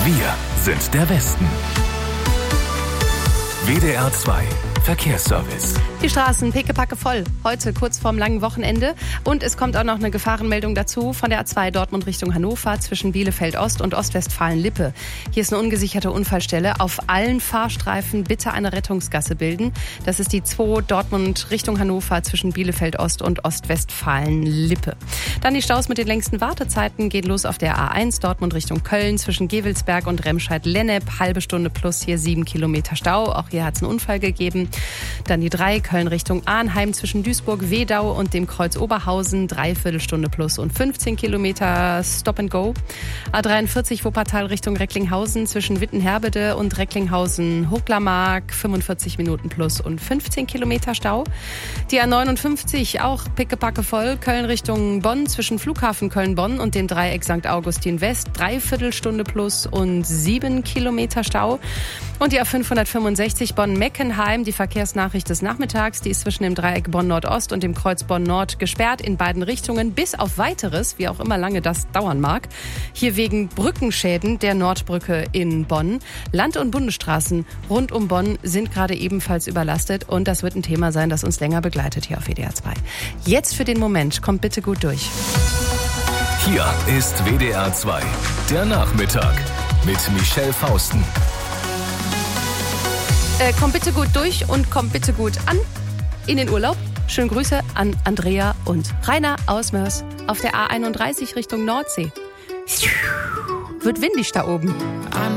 Wir sind der Westen. WDR 2 Verkehrsservice. Die Straßen pickepacke voll. Heute kurz vorm langen Wochenende. Und es kommt auch noch eine Gefahrenmeldung dazu von der A2 Dortmund Richtung Hannover zwischen Bielefeld Ost und Ostwestfalen-Lippe. Hier ist eine ungesicherte Unfallstelle. Auf allen Fahrstreifen bitte eine Rettungsgasse bilden. Das ist die 2 Dortmund Richtung Hannover zwischen Bielefeld Ost und Ostwestfalen-Lippe. Dann die Staus mit den längsten Wartezeiten gehen los auf der A1 Dortmund Richtung Köln zwischen Gewelsberg und Remscheid-Lennep. Halbe Stunde plus hier 7 Kilometer Stau. Auch hier hat es einen Unfall gegeben. Dann die 3 Köln Richtung Arnheim zwischen Duisburg-Wedau und dem Kreuz Oberhausen. 3/4 Stunde plus und 15 Kilometer Stop and Go. A43 Wuppertal Richtung Recklinghausen zwischen Wittenherbede und Recklinghausen-Hochglamark. 45 Minuten plus und 15 Kilometer Stau. Die A59 auch pickepacke voll. Köln Richtung Bonn zwischen Flughafen Köln-Bonn und dem Dreieck St. Augustin West. 3/4 Stunde plus und 7 Kilometer Stau. Und die A565 Bonn-Meckenheim, die Verkehrsnachricht des Nachmittags, die ist zwischen dem Dreieck Bonn-Nordost und dem Kreuz Bonn-Nord gesperrt in beiden Richtungen, bis auf Weiteres, wie auch immer lange das dauern mag. Hier wegen Brückenschäden der Nordbrücke in Bonn. Land- und Bundesstraßen rund um Bonn sind gerade ebenfalls überlastet und das wird ein Thema sein, das uns länger begleitet hier auf WDR 2. Jetzt für den Moment, kommt bitte gut durch. Hier ist WDR 2, der Nachmittag mit Michelle Fausten. Kommt bitte gut durch und kommt bitte gut an in den Urlaub. Schöne Grüße an Andrea und Rainer aus Mörs auf der A31 Richtung Nordsee. Wird windig da oben.